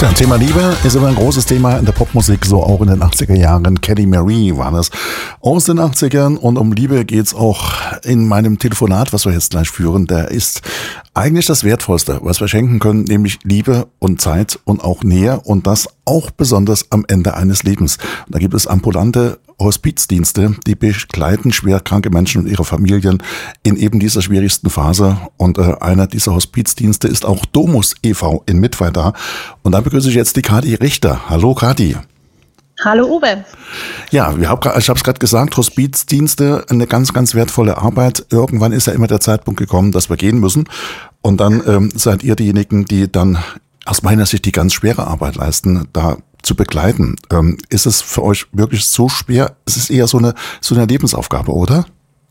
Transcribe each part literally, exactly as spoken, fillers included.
Ja, Thema Liebe ist immer ein großes Thema in der Popmusik, so auch in den achtziger Jahren. Kelly Marie war das aus den achtzigern und um Liebe geht's auch in meinem Telefonat, was wir jetzt gleich führen. Der ist eigentlich das Wertvollste, was wir schenken können, nämlich Liebe und Zeit und auch Nähe und das auch besonders am Ende eines Lebens. Und da gibt es ambulante Hospizdienste, die begleiten schwerkranke Menschen und ihre Familien in eben dieser schwierigsten Phase. Und äh, einer dieser Hospizdienste ist auch Domus e V in Mittweida. Und da begrüße ich jetzt die Kathi Richter. Hallo Kathi. Hallo Uwe. Ja, wir hab, ich habe es gerade gesagt, Hospizdienste, eine ganz, ganz wertvolle Arbeit. Irgendwann ist ja immer der Zeitpunkt gekommen, dass wir gehen müssen. Und dann ähm, seid ihr diejenigen, die dann aus meiner Sicht die ganz schwere Arbeit leisten, da zu begleiten. Ähm, ist es für euch wirklich so schwer? Es ist eher so eine, so eine Lebensaufgabe, oder?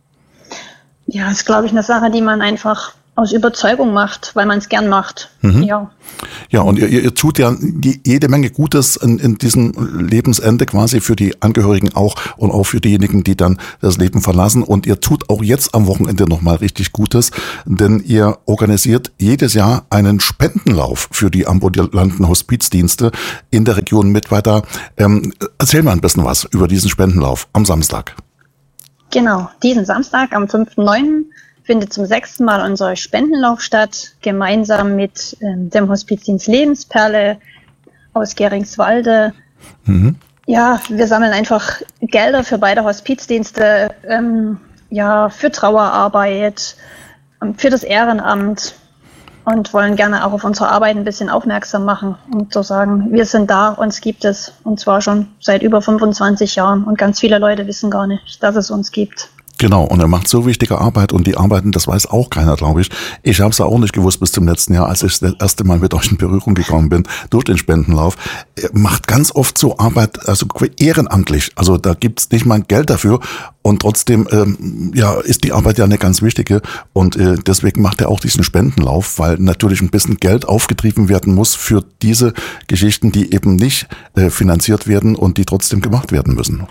Ja, ist, glaube ich, eine Sache, die man einfach aus Überzeugung macht, weil man es gern macht. Mhm. Ja. Ja, und ihr, ihr tut ja jede Menge Gutes in, in diesem Lebensende quasi für die Angehörigen auch und auch für diejenigen, die dann das Leben verlassen. Und ihr tut auch jetzt am Wochenende nochmal richtig Gutes, denn ihr organisiert jedes Jahr einen Spendenlauf für die ambulanten Hospizdienste in der Region Mittweida. Ähm, erzähl mal ein bisschen was über diesen Spendenlauf am Samstag. Genau, diesen Samstag am fünften neunten findet zum sechsten Mal unser Spendenlauf statt, gemeinsam mit ähm, dem Hospizdienst Lebensperle aus Geringswalde. Mhm. Ja, wir sammeln einfach Gelder für beide Hospizdienste, ähm, ja, für Trauerarbeit, für das Ehrenamt und wollen gerne auch auf unsere Arbeit ein bisschen aufmerksam machen und so sagen, wir sind da, uns gibt es, und zwar schon seit über fünfundzwanzig Jahren und ganz viele Leute wissen gar nicht, dass es uns gibt. Genau, und er macht so wichtige Arbeit und die Arbeiten, das weiß auch keiner, glaube ich. Ich habe es auch nicht gewusst bis zum letzten Jahr, als ich das erste Mal mit euch in Berührung gekommen bin, durch den Spendenlauf. Er macht ganz oft so Arbeit, also ehrenamtlich, also da gibt's nicht mal Geld dafür und trotzdem ähm, ja, ist die Arbeit ja eine ganz wichtige und äh, deswegen macht er auch diesen Spendenlauf, weil natürlich ein bisschen Geld aufgetrieben werden muss für diese Geschichten, die eben nicht äh, finanziert werden und die trotzdem gemacht werden müssen.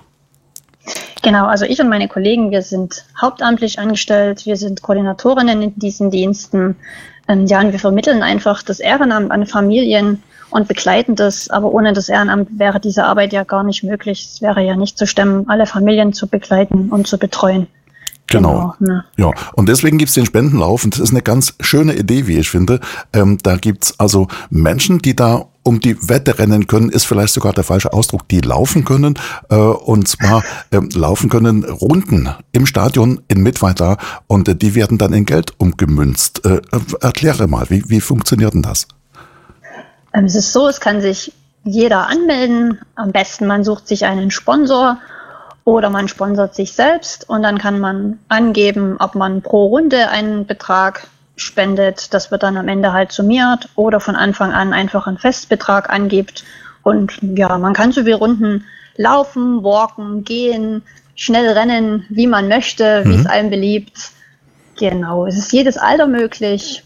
Genau, also ich und meine Kollegen, wir sind hauptamtlich angestellt, wir sind Koordinatorinnen in diesen Diensten. Ähm, ja, und wir vermitteln einfach das Ehrenamt an Familien und begleiten das. Aber ohne das Ehrenamt wäre diese Arbeit ja gar nicht möglich. Es wäre ja nicht zu stemmen, alle Familien zu begleiten und zu betreuen. Genau. genau ne? Ja, und deswegen gibt's den Spendenlauf und das ist eine ganz schöne Idee, wie ich finde. Ähm, da gibt's also Menschen, die da um die Wette rennen können, ist vielleicht sogar der falsche Ausdruck, die laufen können äh, und zwar äh, laufen können Runden im Stadion in Mittweida und äh, die werden dann in Geld umgemünzt. Äh, erkläre mal, wie, wie funktioniert denn das? Ähm, es ist so, es kann sich jeder anmelden. Am besten man sucht sich einen Sponsor oder man sponsert sich selbst und dann kann man angeben, ob man pro Runde einen Betrag spendet. Das wird dann am Ende halt summiert oder von Anfang an einfach einen Festbetrag angibt. Und ja, man kann so wie Runden laufen, walken, gehen, schnell rennen, wie man möchte, mhm. wie es einem beliebt. Genau, es ist jedes Alter möglich.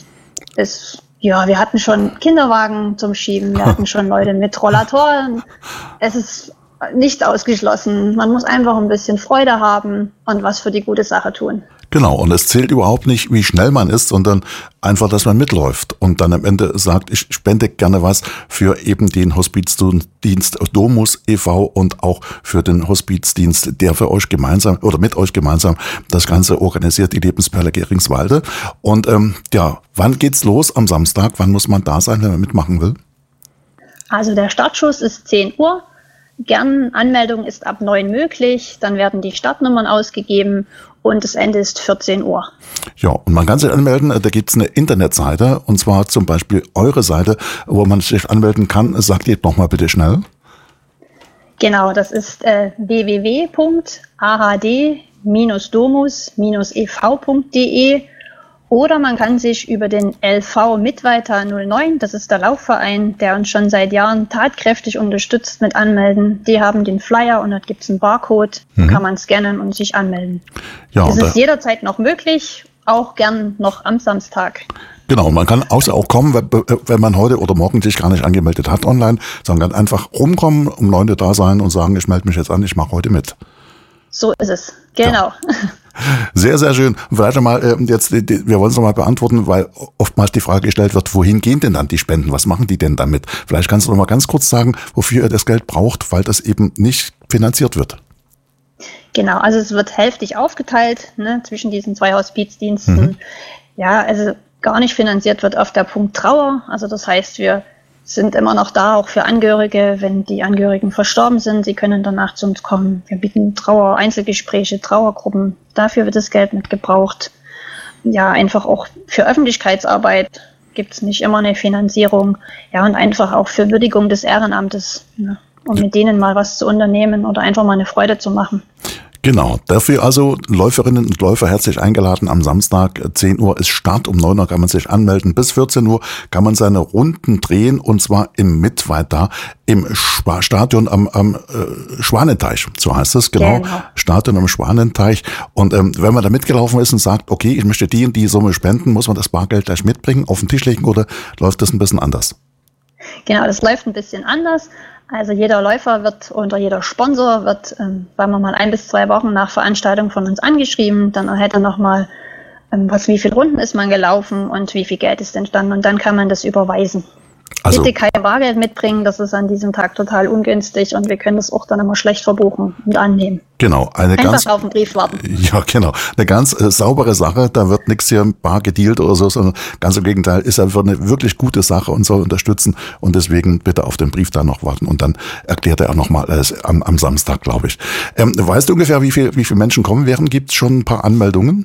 Es, ja, wir hatten schon Kinderwagen zum Schieben, wir hatten schon Leute mit Rollatoren. Es ist nicht ausgeschlossen. Man muss einfach ein bisschen Freude haben und was für die gute Sache tun. Genau, und es zählt überhaupt nicht, wie schnell man ist, sondern einfach, dass man mitläuft und dann am Ende sagt, ich spende gerne was für eben den Hospizdienst Domus e V und auch für den Hospizdienst, der für euch gemeinsam oder mit euch gemeinsam das Ganze organisiert, die Lebensperle Geringswalde. Und ähm, ja, wann geht's los am Samstag? Wann muss man da sein, wenn man mitmachen will? Also der Startschuss ist zehn Uhr. Gern Anmeldung ist ab neun möglich, dann werden die Startnummern ausgegeben und das Ende ist vierzehn Uhr. Ja, und man kann sich anmelden, da gibt's eine Internetseite und zwar zum Beispiel eure Seite, wo man sich anmelden kann. Sagt ihr nochmal bitte schnell. Genau, das ist äh, w w w punkt a h d domus e v punkt d e oder man kann sich über den L V Mittweida null neun, das ist der Laufverein, der uns schon seit Jahren tatkräftig unterstützt, mit anmelden. Die haben den Flyer und dort gibt es einen Barcode, mhm. kann man scannen und sich anmelden. Ja, das ist jederzeit noch möglich, auch gern noch am Samstag. Genau, man kann außer auch kommen, wenn man heute oder morgen sich gar nicht angemeldet hat online, sondern einfach rumkommen, um neun Uhr da sein und sagen, ich melde mich jetzt an, ich mache heute mit. So ist es, genau. Ja. Sehr, sehr schön. Vielleicht mal äh, jetzt, wir wollen es nochmal beantworten, weil oftmals die Frage gestellt wird, wohin gehen denn dann die Spenden? Was machen die denn damit? Vielleicht kannst du noch mal ganz kurz sagen, wofür ihr das Geld braucht, weil das eben nicht finanziert wird. Genau, also es wird hälftig aufgeteilt, ne, zwischen diesen zwei Hospizdiensten. Mhm. Ja, also gar nicht finanziert wird auf der Punkt Trauer. Also das heißt, wir sind immer noch da, auch für Angehörige, wenn die Angehörigen verstorben sind. Sie können danach zu uns kommen. Wir bieten Trauer, Einzelgespräche, Trauergruppen. Dafür wird das Geld mit gebraucht. Ja, einfach auch für Öffentlichkeitsarbeit gibt es nicht immer eine Finanzierung. Ja, und einfach auch für Würdigung des Ehrenamtes, ne, um mit denen mal was zu unternehmen oder einfach mal eine Freude zu machen. Genau, dafür also Läuferinnen und Läufer herzlich eingeladen. Am Samstag zehn Uhr ist Start, um neun Uhr kann man sich anmelden. Bis vierzehn Uhr kann man seine Runden drehen und zwar im Mittweit da im Stadion am, am äh, Schwanenteich, so heißt es, genau. genau. Stadion am Schwanenteich. Und ähm, wenn man da mitgelaufen ist und sagt, okay, ich möchte die und die Summe spenden, muss man das Bargeld gleich mitbringen, auf den Tisch legen oder läuft das ein bisschen anders? Genau, das läuft ein bisschen anders. Also jeder Läufer wird oder jeder Sponsor wird, ähm, sagen wir mal, ein bis zwei Wochen nach Veranstaltung von uns angeschrieben. Dann erhält er nochmal, ähm, was, wie viele Runden ist man gelaufen und wie viel Geld ist entstanden. Und dann kann man das überweisen. Also, bitte kein Bargeld mitbringen, das ist an diesem Tag total ungünstig und wir können das auch dann immer schlecht verbuchen und annehmen. Genau, eine Einfach ganz, auf den Brief warten. Ja, genau, eine ganz äh, saubere Sache, da wird nichts hier bar gedealt oder so, sondern ganz im Gegenteil, ist einfach eine wirklich gute Sache und soll unterstützen und deswegen bitte auf den Brief da noch warten und dann erklärt er auch nochmal alles am, am Samstag, glaube ich. Ähm, weißt du ungefähr, wie viel, wie viele Menschen kommen werden? Gibt es schon ein paar Anmeldungen?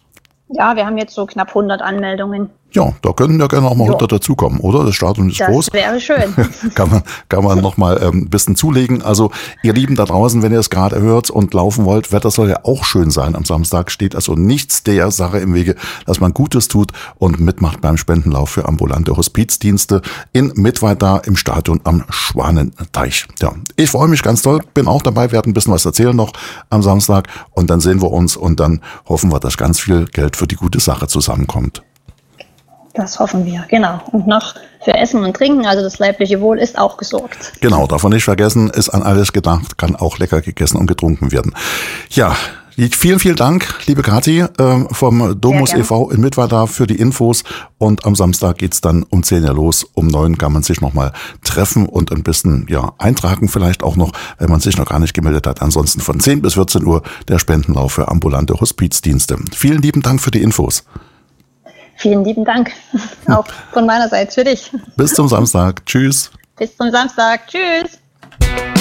Ja, wir haben jetzt so knapp hundert Anmeldungen. Ja, da können ja gerne noch mal hundert dazukommen, oder? Das Stadion ist das groß. Das wäre schön. kann man, kann man noch mal ähm, ein bisschen zulegen. Also ihr Lieben da draußen, wenn ihr es gerade hört und laufen wollt, Wetter soll ja auch schön sein. Am Samstag steht also nichts der Sache im Wege, dass man Gutes tut und mitmacht beim Spendenlauf für ambulante Hospizdienste in Mittweit da im Stadion am Schwanenteich. Ja, ich freue mich ganz toll, bin auch dabei, werde ein bisschen was erzählen noch am Samstag und dann sehen wir uns und dann hoffen wir, dass ganz viel Geld für die gute Sache zusammenkommt. Das hoffen wir, genau. Und noch für Essen und Trinken, also das leibliche Wohl ist auch gesorgt. Genau, davon nicht vergessen, ist an alles gedacht, kann auch lecker gegessen und getrunken werden. Ja, vielen, vielen Dank, liebe Kathi äh, vom Domus e V in Mittweida für die Infos. Und am Samstag geht's dann um zehn Uhr los. Um neun kann man sich nochmal treffen und ein bisschen ja eintragen vielleicht auch noch, wenn man sich noch gar nicht gemeldet hat. Ansonsten von zehn bis vierzehn Uhr der Spendenlauf für ambulante Hospizdienste. Vielen lieben Dank für die Infos. Vielen lieben Dank, auch von meiner Seite für dich. Bis zum Samstag. Tschüss. Bis zum Samstag. Tschüss.